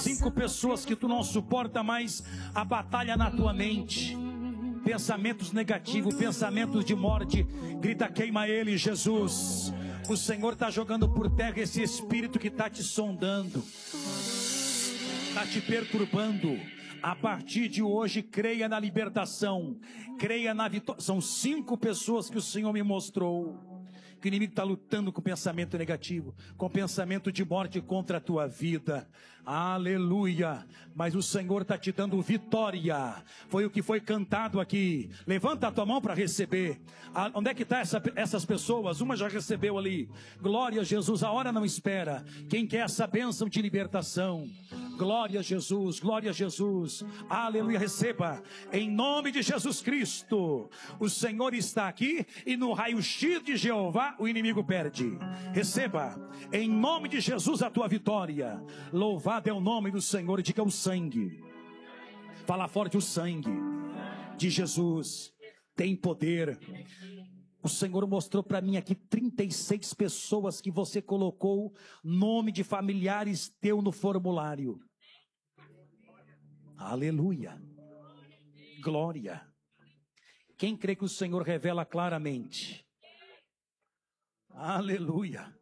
5 pessoas que tu não suporta mais a batalha na tua mente. Pensamentos negativos, pensamentos de morte. Grita, queima ele, Jesus. O Senhor está jogando por terra esse espírito que está te sondando, está te perturbando. A partir de hoje, creia na libertação, creia na vitória. São 5 pessoas que o Senhor me mostrou que o inimigo está lutando com pensamento negativo, com pensamento de morte contra a tua vida. Aleluia. Mas o Senhor está te dando vitória. Foi o que foi cantado aqui. Levanta a tua mão para receber. Onde é que estão essas pessoas? Uma já recebeu ali. Glória a Jesus, a hora não espera. Quem quer essa bênção de libertação? Glória a Jesus, glória a Jesus. Aleluia, receba. Em nome de Jesus Cristo. O Senhor está aqui e no raio-x de Jeová o inimigo perde. Receba. Em nome de Jesus a tua vitória. Louvado é o nome do Senhor. E diga o sangue. Fala forte, o sangue de Jesus tem poder. O Senhor mostrou para mim aqui 36 pessoas que você colocou nome de familiares teu no formulário. Aleluia. Glória. Quem crê que o Senhor revela claramente? Aleluia.